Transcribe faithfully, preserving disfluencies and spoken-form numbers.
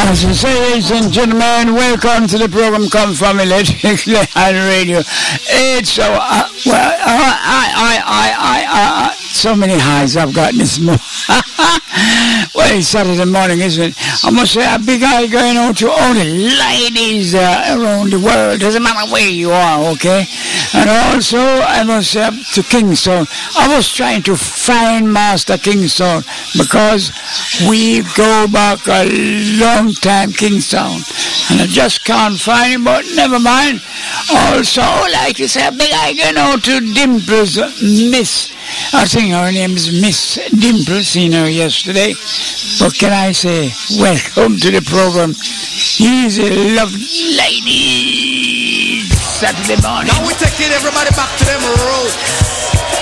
As we say, ladies and gentlemen, welcome to the program Come From Electric Lion Radio. It's so, uh, well, I, I, I, I, I, I, so many highs I've got this morning. Well, it's Saturday morning, isn't it? I must say a big eye going out to all the ladies uh, around the world. Doesn't matter where you are, okay? And also, I must say to Kingston. I was trying to find Master Kingston because we go back a long time, Kingston. And I just can't find him, but never mind. Also, like to say a big eye going out to Dimples, Miss. I think her name is Miss Dimples, seen her yesterday. What can I say? Welcome to the program. Easy love ladies. Saturday morning. Now we're taking everybody back to them roots.